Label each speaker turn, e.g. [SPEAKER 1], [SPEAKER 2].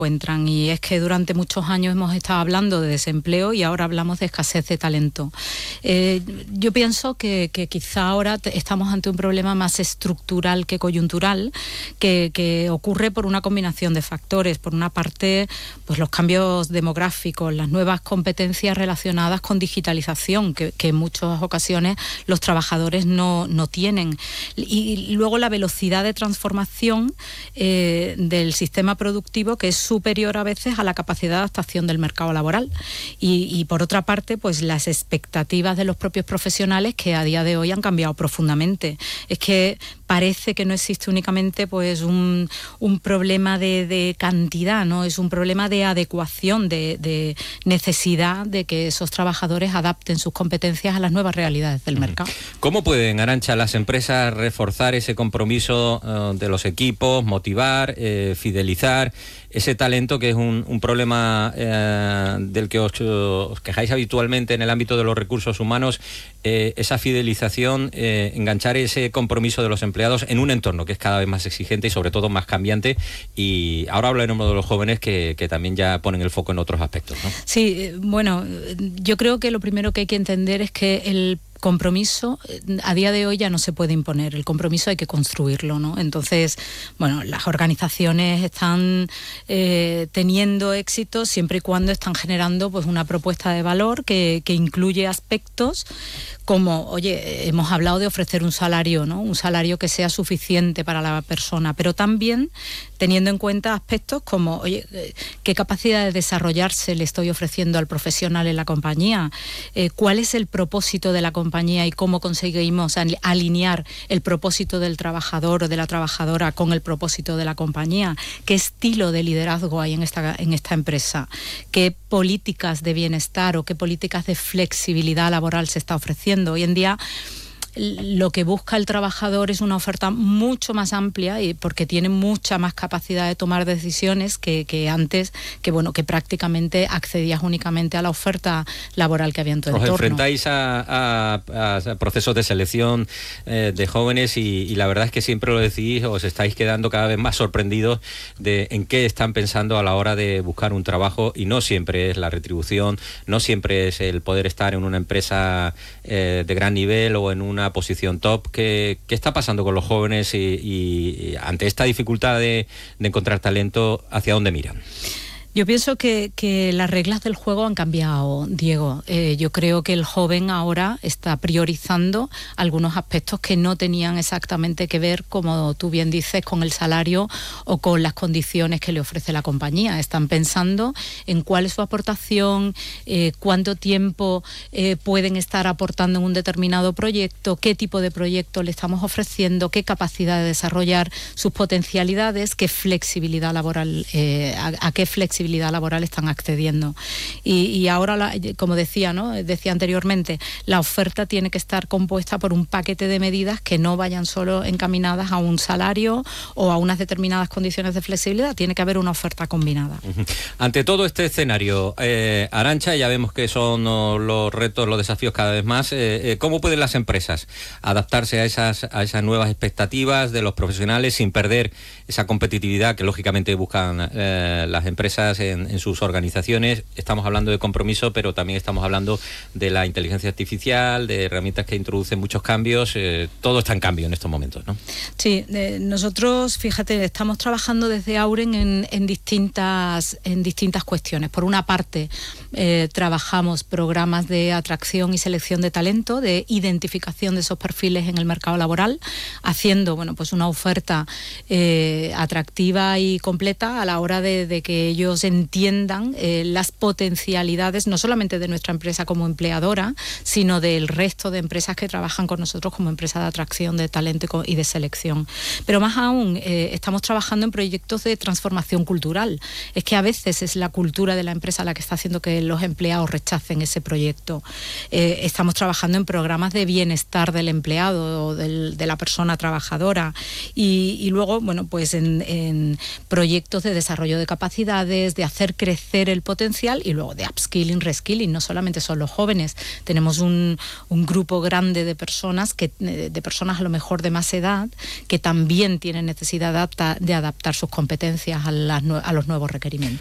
[SPEAKER 1] encuentran, y es que durante muchos años hemos estado hablando de desempleo y ahora hablamos de escasez de talento. Yo pienso que quizá ahora estamos ante un problema más estructural que coyuntural, que ocurre por una combinación de factores. Por una parte, pues los cambios demográficos, las nuevas competencias relacionadas con digitalización, que en muchas ocasiones los trabajadores no tienen. Y luego la velocidad de transformación del sistema productivo, que es superior a veces a la capacidad de adaptación del mercado laboral. Y por otra parte, pues las expectativas de los propios profesionales, que a día de hoy han cambiado profundamente. Es que parece que no existe únicamente pues un problema de cantidad, ¿no? Es un problema de adecuación, de necesidad de que esos trabajadores adapten sus competencias a las nuevas realidades del mercado.
[SPEAKER 2] ¿Cómo pueden, Arantxa, las empresas reforzar ese compromiso de los equipos, motivar, fidelizar ese talento, que es un problema del que os quejáis habitualmente en el ámbito de los recursos humanos, esa fidelización, enganchar ese compromiso de los empleados en un entorno que es cada vez más exigente y sobre todo más cambiante? Y ahora hablaremos de los jóvenes que también ya ponen el foco en otros aspectos, ¿no?
[SPEAKER 1] Sí, bueno, yo creo que lo primero que hay que entender es que el compromiso a día de hoy ya no se puede imponer, el compromiso hay que construirlo, ¿no? Entonces, bueno, las organizaciones están teniendo éxito siempre y cuando están generando pues una propuesta de valor que incluye aspectos como, oye, hemos hablado de ofrecer un salario, ¿no? Un salario que sea suficiente para la persona, pero también teniendo en cuenta aspectos como, oye, ¿qué capacidad de desarrollarse le estoy ofreciendo al profesional en la compañía? ¿Cuál es el propósito de la compañía y cómo conseguimos alinear el propósito del trabajador o de la trabajadora con el propósito de la compañía? ¿Qué estilo de liderazgo hay en esta empresa? ¿Qué políticas de bienestar o qué políticas de flexibilidad laboral se está ofreciendo? Hoy en día lo que busca el trabajador es una oferta mucho más amplia, y porque tiene mucha más capacidad de tomar decisiones que antes, que prácticamente accedías únicamente a la oferta laboral que había en tu entorno.
[SPEAKER 2] Os enfrentáis a procesos de selección de jóvenes y la verdad es que siempre lo decís, os estáis quedando cada vez más sorprendidos de en qué están pensando a la hora de buscar un trabajo, y no siempre es la retribución, no siempre es el poder estar en una empresa de gran nivel o en una posición top. ¿Qué está pasando con los jóvenes y ante esta dificultad de encontrar talento, hacia dónde miran?
[SPEAKER 1] Yo pienso que las reglas del juego han cambiado, Diego. Yo creo que el joven ahora está priorizando algunos aspectos que no tenían exactamente que ver, como tú bien dices, con el salario o con las condiciones que le ofrece la compañía. Están pensando en cuál es su aportación, cuánto tiempo pueden estar aportando en un determinado proyecto, qué tipo de proyecto le estamos ofreciendo, qué capacidad de desarrollar sus potencialidades, qué flexibilidad laboral, a qué flexibilidad laboral están accediendo. Y ahora, como decía, ¿no? Decía anteriormente, la oferta tiene que estar compuesta por un paquete de medidas que no vayan solo encaminadas a un salario o a unas determinadas condiciones de flexibilidad. Tiene que haber una oferta combinada.
[SPEAKER 2] Ante todo este escenario, Arantxa, ya vemos que son los retos, los desafíos cada vez más. ¿Cómo pueden las empresas adaptarse a esas nuevas expectativas de los profesionales sin perder esa competitividad que lógicamente buscan las empresas en sus organizaciones? Estamos hablando de compromiso, pero también estamos hablando de la inteligencia artificial, de herramientas que introducen muchos cambios. Todo está en cambio en estos momentos, ¿no?
[SPEAKER 1] Sí, nosotros, fíjate, estamos trabajando desde Auren en distintas cuestiones. Por una parte, trabajamos programas de atracción y selección de talento, de identificación de esos perfiles en el mercado laboral, haciendo, bueno, pues una oferta atractiva y completa a la hora de que ellos entiendan las potencialidades no solamente de nuestra empresa como empleadora, sino del resto de empresas que trabajan con nosotros como empresa de atracción de talento y de selección. Pero más aún, estamos trabajando en proyectos de transformación cultural. Es que a veces es la cultura de la empresa la que está haciendo que los empleados rechacen ese proyecto. Estamos trabajando en programas de bienestar del empleado o de la persona trabajadora, y luego, bueno, pues en proyectos de desarrollo de capacidades, es de hacer crecer el potencial y luego de upskilling, reskilling. No solamente son los jóvenes, tenemos un grupo grande de personas, de personas a lo mejor de más edad, que también tienen necesidad de adaptar sus competencias a los nuevos requerimientos.